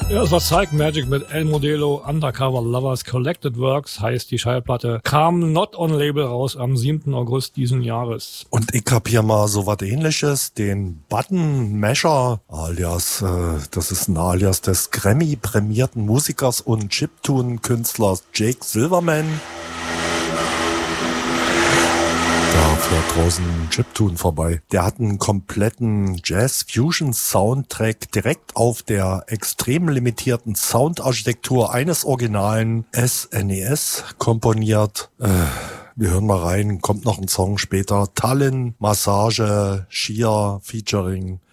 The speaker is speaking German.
Ja, das war Psych Magic mit El Modelo, Undercover Lovers, Collected Works heißt die Schallplatte. Kam Not On Label raus am 7. August diesen Jahres. Und ich hab hier mal so was Ähnliches, den Button Masher, alias, das ist ein Alias des Grammy-prämierten Musikers und Chiptune-Künstlers Jake Silverman. Da fährt draußen ein Chiptune vorbei. Der hat einen kompletten Jazz-Fusion-Soundtrack direkt auf der extrem limitierten Soundarchitektur eines originalen SNES komponiert. Wir hören mal rein, kommt noch ein Song später. Tallinn, Massage, Shia featuring